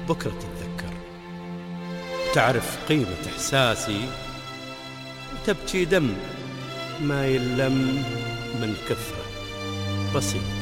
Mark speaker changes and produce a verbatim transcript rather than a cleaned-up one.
Speaker 1: بكرة تتذكر، تعرف قيمة إحساسي وتبكي دم ما يلم من كثرة بسيط.